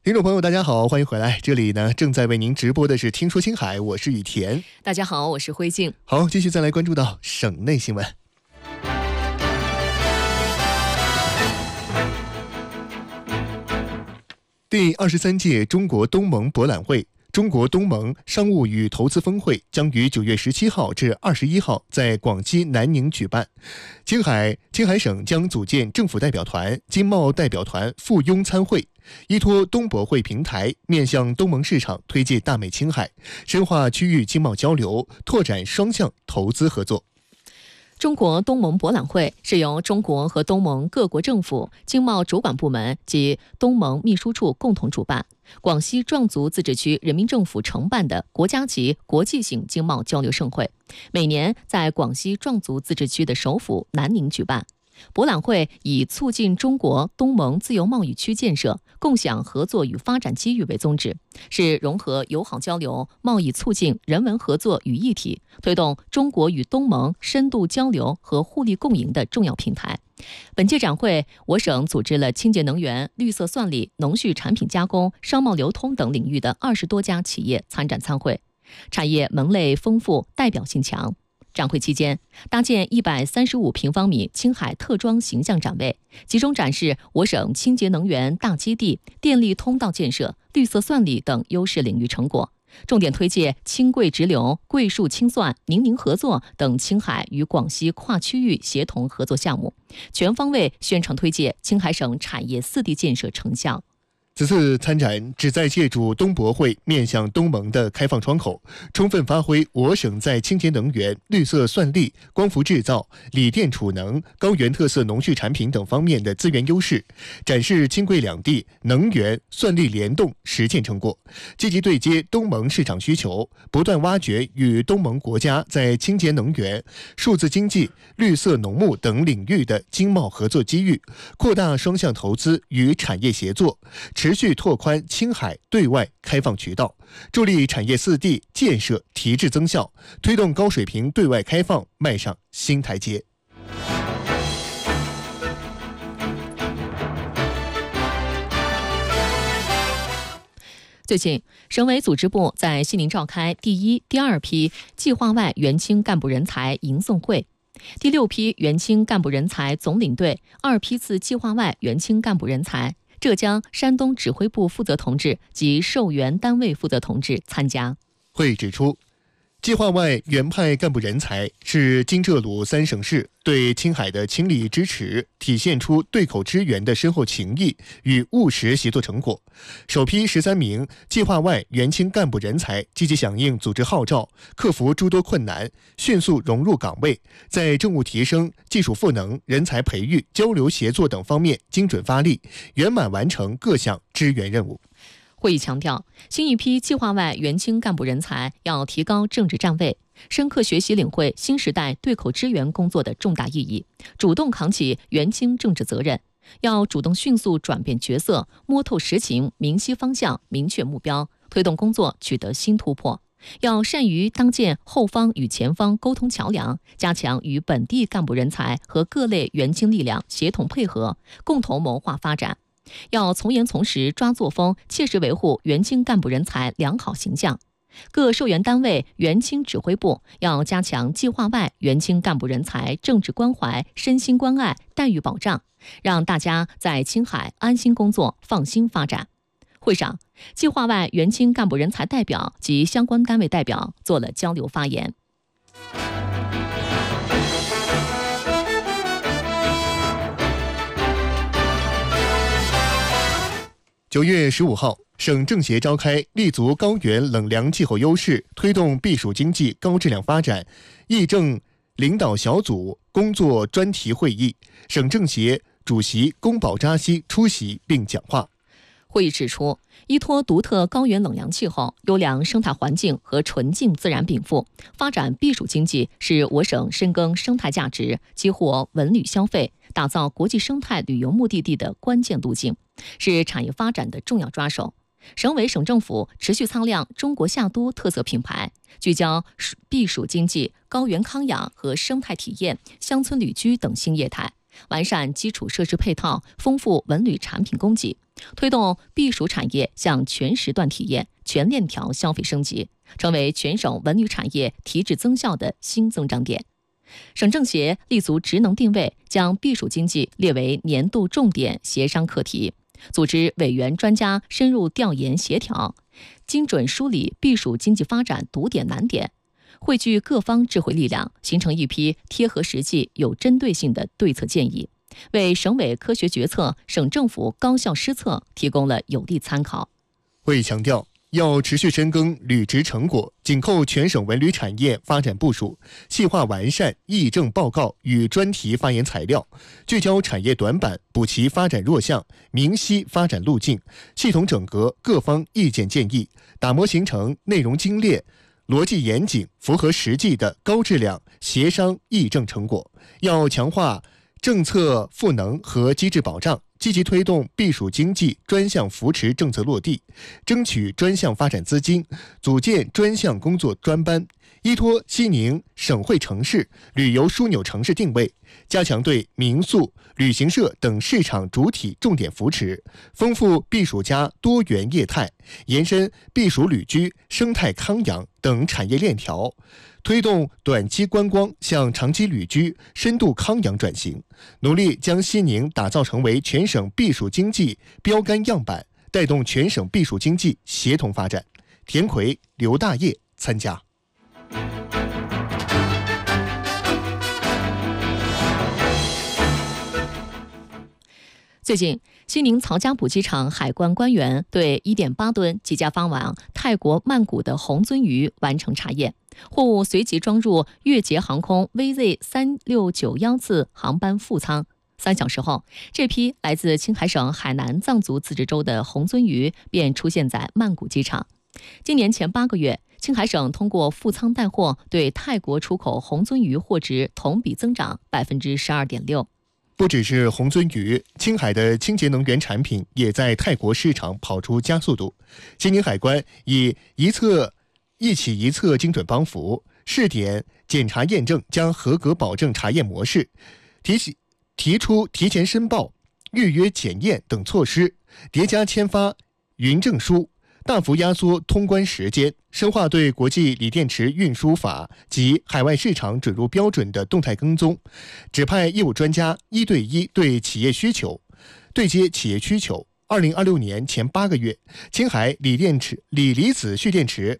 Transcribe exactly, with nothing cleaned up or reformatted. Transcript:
听众朋友大家好，欢迎回来，这里呢正在为您直播的是听说青海，我是雨田。 大家好，我是辉静。 好，继续再来关注到省内新闻。第二十三届中国东盟博览会中国东盟商务与投资峰会将于九月十七号至二十一号在广西南宁举办。青海青海省将组建政府代表团、经贸代表团赴庸参会，依托东博会平台，面向东盟市场推介大美青海，深化区域经贸交流，拓展双向投资合作。 中国东盟博览会是由中国和东盟各国政府、经贸主管部门及东盟秘书处共同主办，广西壮族自治区人民政府承办的国家级国际性经贸交流盛会，每年在广西壮族自治区的首府南宁举办。博览会以促进中国东盟自由贸易区建设、共享合作与发展机遇为宗旨，是融合友好交流、贸易促进、人文合作于一体，推动中国与东盟深度交流和互利共赢的重要平台。本届展会，我省组织了清洁能源、绿色算力、农畜产品加工、商贸流通等领域的二十多家企业参展参会，产业门类丰富，代表性强。展会期间，搭建一百三十五平方米青海特装形象展位，集中展示我省清洁能源大基地、电力通道建设、绿色算力等优势领域成果，重点推介青桂直流、桂树清算、宁宁合作等青海与广西跨区域协同合作项目，全方位宣传推介青海省产业四地建设成效。 此次参展旨在借助东博会面向东盟的开放窗口，充分发挥我省在清洁能源、绿色算力、光伏制造、锂电储能、高原特色农畜产品等方面的资源优势，展示青桂两地能源算力联动实践成果，积极对接东盟市场需求，不断挖掘与东盟国家在清洁能源、数字经济、绿色农牧等领域的经贸合作机遇，扩大双向投资与产业协作，持续拓宽青海对外开放渠道，助力产业四地建设提质增效，推动高水平对外开放迈上新台阶。 最近，省委组织部在西宁召开第一、第二批计划外援青干部人才迎送会。第六批援青干部人才总领队二批次计划外援青干部人才浙江、山东指挥部负责同志及受援单位负责同志参加。 会指出，计划外援派干部人才是津浙鲁三省市对青海的倾力支持，体现出对口支援的深厚情谊与务实协作成果。首批十三名计划外援青干部人才积极响应组织号召，克服诸多困难，迅速融入岗位，在政务提升、技术赋能、人才培育、交流协作等方面精准发力，圆满完成各项支援任务。 会议强调，新一批计划外援青干部人才要提高政治站位，深刻学习领会新时代对口支援工作的重大意义，主动扛起援青政治责任，要主动迅速转变角色，摸透实情，明晰方向，明确目标，推动工作取得新突破。要善于当建后方与前方沟通桥梁，加强与本地干部人才和各类援青力量协同配合，共同谋划发展。要从严从实抓作风，切实维护援青干部人才良好形象。各受援单位、援青指挥部要加强计划外援青干部人才政治关怀、身心关爱、待遇保障，让大家在青海安心工作、放心发展。会上，计划外援青干部人才代表及相关单位代表做了交流发言。 九月十五号，省政协召开立足高原冷凉气候优势，推动避暑经济高质量发展议政领导小组工作专题会议，省政协主席宫保扎西出席并讲话。 会议指出，依托独特高原冷凉气候、优良生态环境和纯净自然禀赋，发展避暑经济是我省深耕生态价值、激活文旅消费、打造国际生态旅游目的地的关键路径，是产业发展的重要抓手。省委省政府持续擦亮中国夏都特色品牌，聚焦避暑经济、高原康养和生态体验、乡村旅居等新业态，完善基础设施配套，丰富文旅产品供给， 推动避暑产业向全时段体验、全链条消费升级，成为全省文旅产业提质增效的新增长点。省政协立足职能定位，将避暑经济列为年度重点协商课题，组织委员专家深入调研协调，精准梳理避暑经济发展堵点难点，汇聚各方智慧力量，形成一批贴合实际、有针对性的对策建议，为省委科学决策、省政府高效施策提供了有力参考。 会议强调，要持续深耕履职成果，紧扣全省文旅产业发展部署，细化完善议政报告与专题发言材料，聚焦产业短板，补齐发展弱项，明晰发展路径，系统整合各方意见建议，打磨形成内容精炼、逻辑严谨、符合实际的高质量协商议政成果。要强化政策赋能和机制保障，积极推动避暑经济专项扶持政策落地，争取专项发展资金，组建专项工作专班，依托西宁省会城市旅游枢纽城市定位，加强对民宿、旅行社等市场主体重点扶持，丰富避暑家多元业态，延伸避暑旅居、生态康养等产业链条，推动短期观光向长期旅居、深度康养转型，努力将西宁打造成为全省避暑经济标杆样板，带动全省避暑经济协同发展。田奎、刘大业参加。 最近，西宁曹家堡机场海关官员对 一点八吨即将发往泰国曼谷的红鳟鱼完成查验，货物随即装入越捷航空 V Z 三六九一次航班副舱。三小时后，这批来自青海省海南藏族自治州的红鳟鱼便出现在曼谷机场。今年前八个月，青海省通过副舱带货对泰国出口红鳟鱼货值同比增长 百分之十二点六。 不只是红鳟鱼，青海的清洁能源产品也在泰国市场跑出加速度。西宁海关以一测一起一测精准帮扶、试点检查验证加合格保证查验模式，提起提出提前申报、预约检验等措施，叠加签发云证书，大幅压缩通关时间，深化对国际锂电池运输法及海外市场准入标准的动态跟踪，指派业务专家一对一对企业需求对接企业需求。二零二六年前八个月，青海锂电池锂离子蓄电池